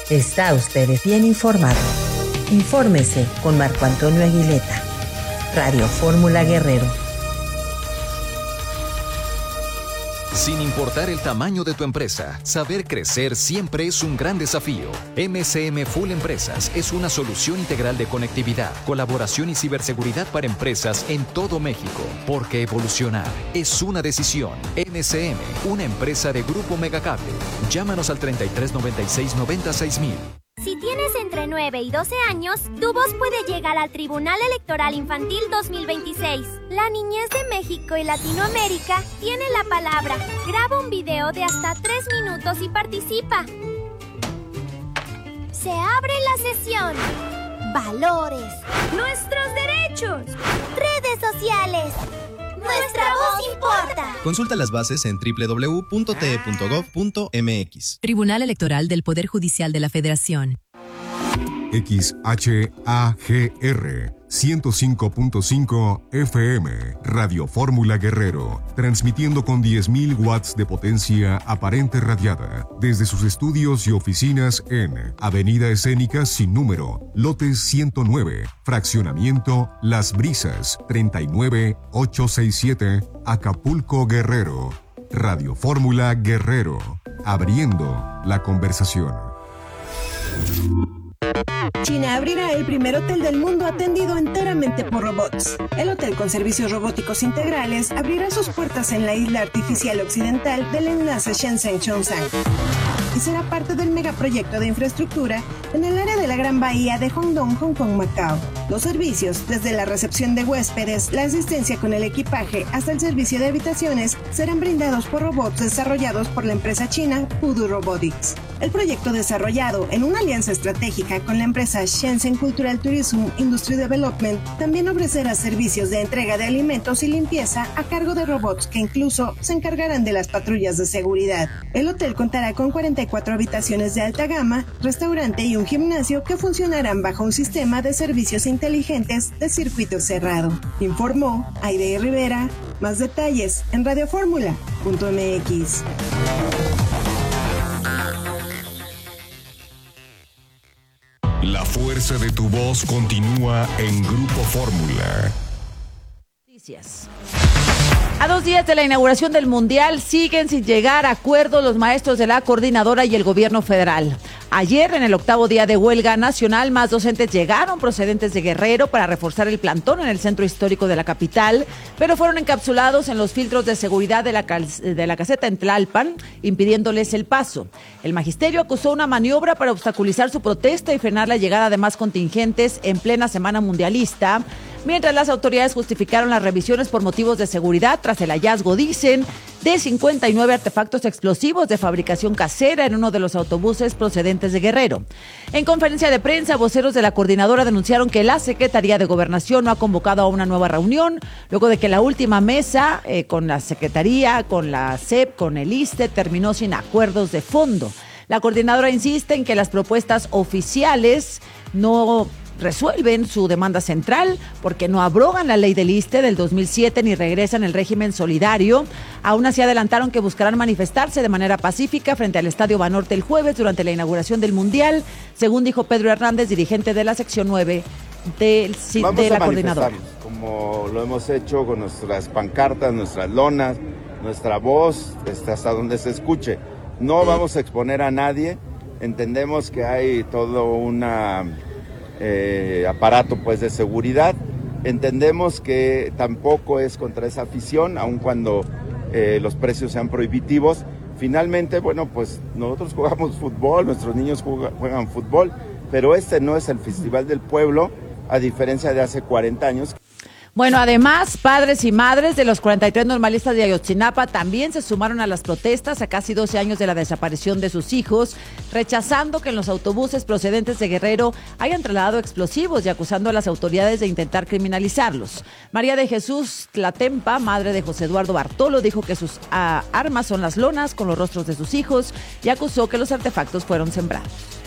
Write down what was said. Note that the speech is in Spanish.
Está usted bien informado. Infórmese con Marco Antonio Aguileta. Radio Fórmula Guerrero. Sin importar el tamaño de tu empresa, saber crecer siempre es un gran desafío. MCM Full Empresas es una solución integral de conectividad, colaboración y ciberseguridad para empresas en todo México. Porque evolucionar es una decisión. MCM, una empresa de Grupo Megacable. Llámanos al 33 96 96 000. Si tienes entre 9 y 12 años, tu voz puede llegar al Tribunal Electoral Infantil 2026. La niñez de México y Latinoamérica tiene la palabra. Graba un video de hasta 3 minutos y participa. Se abre la sesión. Valores. Nuestros derechos. Redes sociales. Nuestra voz importa. Consulta las bases en www.te.gov.mx. Tribunal Electoral del Poder Judicial de la Federación. XHAGR 105.5 FM Radio Fórmula Guerrero, transmitiendo con 10.000 watts de potencia aparente radiada desde sus estudios y oficinas en Avenida Escénica sin número, lote 109, fraccionamiento Las Brisas, 39867, Acapulco, Guerrero. Radio Fórmula Guerrero, abriendo la conversación. China abrirá el primer hotel del mundo atendido enteramente por robots. El hotel con servicios robóticos integrales abrirá sus puertas en la isla artificial occidental del enlace Shenzhen-Zhongshan y será parte del megaproyecto de infraestructura en el área de la Gran Bahía de Hongdong, Hong Kong, Macao. Los servicios, desde la recepción de huéspedes, la asistencia con el equipaje hasta el servicio de habitaciones, serán brindados por robots desarrollados por la empresa china Pudu Robotics. El proyecto, desarrollado en una alianza estratégica con la empresa Shenzhen Cultural Tourism Industry Development, también ofrecerá servicios de entrega de alimentos y limpieza a cargo de robots que incluso se encargarán de las patrullas de seguridad. El hotel contará con 44 habitaciones de alta gama, restaurante y un gimnasio que funcionarán bajo un sistema de servicios inteligentes de circuito cerrado. Informó Aide Rivera. Más detalles en radioformula.mx. La fuerza de tu voz continúa en Grupo Fórmula. Noticias. A 2 días de la inauguración del Mundial, siguen sin llegar a acuerdos los maestros de la coordinadora y el gobierno federal. Ayer, en el 8º día de huelga nacional, más docentes llegaron procedentes de Guerrero para reforzar el plantón en el centro histórico de la capital, pero fueron encapsulados en los filtros de seguridad de la caseta en Tlalpan, impidiéndoles el paso. El magisterio acusó una maniobra para obstaculizar su protesta y frenar la llegada de más contingentes en plena semana mundialista, mientras las autoridades justificaron las revisiones por motivos de seguridad tras el hallazgo, dicen, de 59 artefactos explosivos de fabricación casera en uno de los autobuses procedentes de Guerrero. En conferencia de prensa, voceros de la coordinadora denunciaron que la Secretaría de Gobernación no ha convocado a una nueva reunión, luego de que la última mesa con la Secretaría, con la SEP, con el ISSSTE, terminó sin acuerdos de fondo. La coordinadora insiste en que las propuestas oficiales no resuelven su demanda central porque no abrogan la ley del ISSSTE del 2007 ni regresan el régimen solidario. Aún así adelantaron que buscarán manifestarse de manera pacífica frente al Estadio Banorte el jueves durante la inauguración del Mundial, según dijo Pedro Hernández, dirigente de la sección 9 de la coordinadora. Como lo hemos hecho con nuestras pancartas, nuestras lonas, nuestra voz, hasta donde se escuche. No vamos a exponer a nadie, entendemos que hay todo una aparato pues de seguridad, entendemos que tampoco es contra esa afición, aun cuando los precios sean prohibitivos. Finalmente, bueno, pues nosotros jugamos fútbol, nuestros niños juegan fútbol, pero este no es el Festival del Pueblo, a diferencia de hace 40 años. Bueno, además, padres y madres de los 43 normalistas de Ayotzinapa también se sumaron a las protestas a casi 12 años de la desaparición de sus hijos, rechazando que en los autobuses procedentes de Guerrero hayan trasladado explosivos y acusando a las autoridades de intentar criminalizarlos. María de Jesús Tlatempa, madre de José Eduardo Bartolo, dijo que sus armas son las lonas con los rostros de sus hijos y acusó que los artefactos fueron sembrados.